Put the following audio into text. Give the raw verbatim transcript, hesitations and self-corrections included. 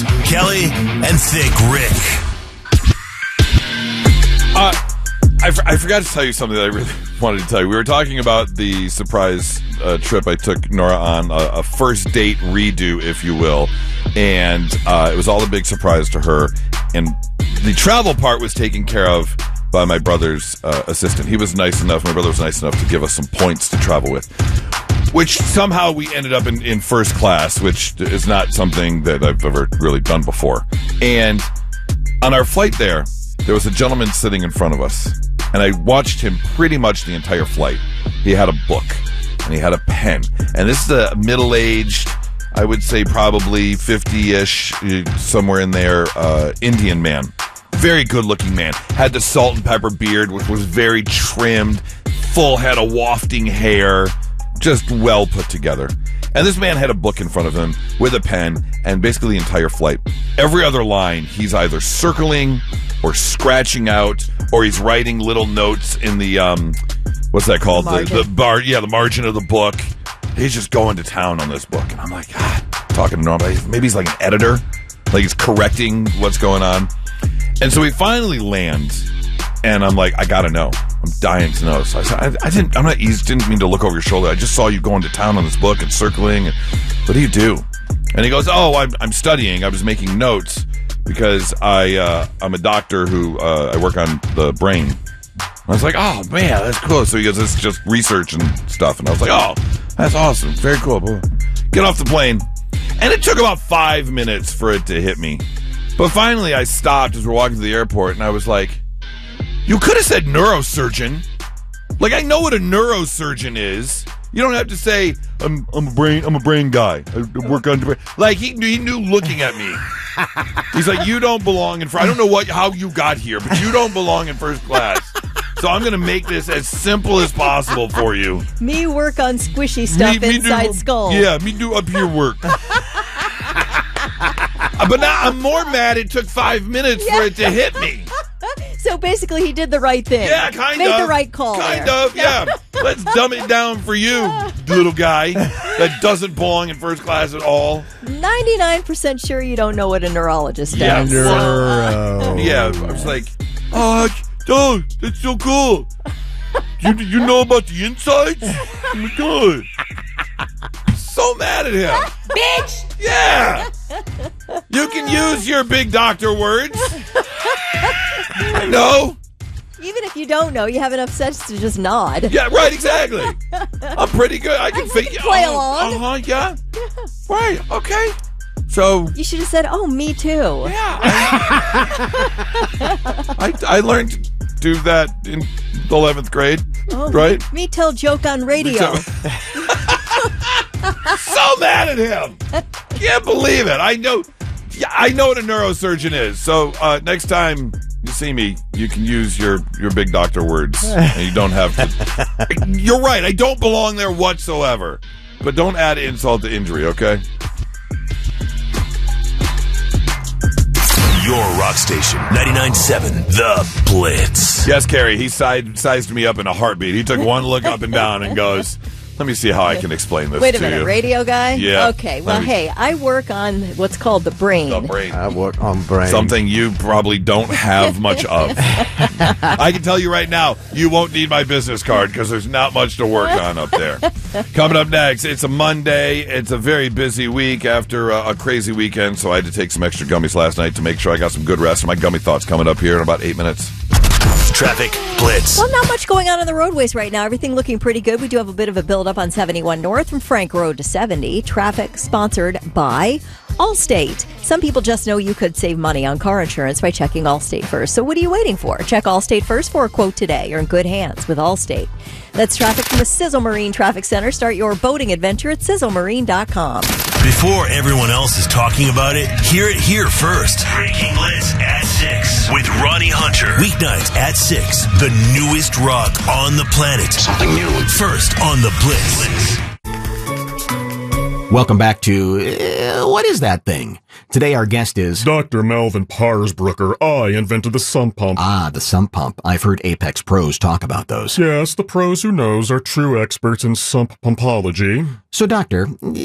Kelly and Thick Rick. Uh, I, f- I forgot to tell you something that I really wanted to tell you. We were talking about the surprise uh, trip I took Nora on, a, a first date redo, if you will. And uh, it was all a big surprise to her. And the travel part was taken care of by my brother's uh, assistant. He was nice enough, my brother was nice enough to give us some points to travel with. Which somehow we ended up in, in first class, which is not something that I've ever really done before. And on our flight there, there was a gentleman sitting in front of us, and I watched him pretty much the entire flight. He had a book, and he had a pen. And this is a middle-aged, I would say probably fifty-ish, somewhere in there, uh, Indian man. Very good-looking man. Had the salt and pepper beard, which was very trimmed, full head of wafting hair, just well put together. And this man had a book in front of him with a pen, and basically the entire flight. Every other line, he's either circling or scratching out, or he's writing little notes in the, um, what's that called? The, the, the bar, yeah, the margin of the book. He's just going to town on this book. And I'm like, ah, talking to Norm, maybe he's like an editor, like he's correcting what's going on. And so we finally land, and I'm like, I gotta know. I'm dying to know. So I said, I, I didn't, I'm not, you didn't mean to look over your shoulder. I just saw you going to town on this book and circling. And, what do you do? And he goes, oh, I'm, I'm studying. I was making notes because I, uh, I'm a doctor who, uh, I work on the brain. I was like, oh, man, that's cool. So he goes, it's just research and stuff. And I was like, oh, that's awesome. Very cool. Get off the plane. And it took about five minutes for it to hit me. But finally I stopped as we're walking to the airport, and I was like, you could have said neurosurgeon. Like, I know what a neurosurgeon is. You don't have to say, I'm I'm a brain I'm a brain guy. I work on the brain. Like, he, he knew looking at me. He's like, you don't belong in first. I don't know what how you got here, but you don't belong in first class. So I'm going to make this as simple as possible for you. Me work on squishy stuff me, me inside do, skull. Yeah, me do up here work. But now I'm more mad it took five minutes yeah. for it to hit me. So basically he did the right thing. Yeah, kind Made of. Made the right call Kind there. of, yeah. Let's dumb it down for you, little guy that doesn't belong in first class at all. ninety-nine percent sure you don't know what a neurologist yeah, does. Neuro. Yeah, I was like, oh, oh, that's so cool. You, you know about the insides? Oh, my God. So mad at him. Bitch! Yeah! You can use your big doctor words. I know. Even if you don't know, you have enough sense to just nod. Yeah, right, exactly. I'm pretty good. I can, I figure can play oh, along. Uh-huh, yeah. Right, okay. So you should have said, oh, me too. Yeah. I, I learned to do that in the eleventh grade, oh, right? Me tell joke on radio. So mad at him. Can't believe it. I know yeah, I know what a neurosurgeon is. So uh, next time you see me, you can use your, your big doctor words. And you don't have to. You're right. I don't belong there whatsoever. But don't add insult to injury, okay? Your rock station, ninety-nine point seven, The Blitz. Yes, Carrie, he side, sized me up in a heartbeat. He took one look up and down and goes, let me see how I can explain this Wait a to minute, you. radio guy? Yeah. Okay, well, me... hey, I work on what's called the brain. The brain. I work on brain. Something you probably don't have much of. I can tell you right now, you won't need my business card because there's not much to work on up there. Coming up next, it's a Monday. It's a very busy week after a, a crazy weekend, so I had to take some extra gummies last night to make sure I got some good rest. My gummy thoughts coming up here in about eight minutes. Traffic Blitz. Well, not much going on on the roadways right now. Everything looking pretty good. We do have a bit of a buildup on seventy-one North from Frank Road to seventy. Traffic sponsored by Allstate. Some people just know you could save money on car insurance by checking Allstate first. So what are you waiting for? Check Allstate first for a quote today. You're in good hands with Allstate. That's traffic from the Sizzle Marine Traffic Center. Start your boating adventure at sizzle marine dot com. Before everyone else is talking about it, hear it here first. Breaking Blitz at six with Ronnie Hunter. Weeknights at six. The newest rock on the planet. Something new. First on the Blitz. Welcome back to, uh, what is that thing? Today our guest is... Doctor Melvin Parsbrucker. I invented the sump pump. Ah, the sump pump. I've heard Apex pros talk about those. Yes, the pros who knows are true experts in sump pumpology. So, doctor...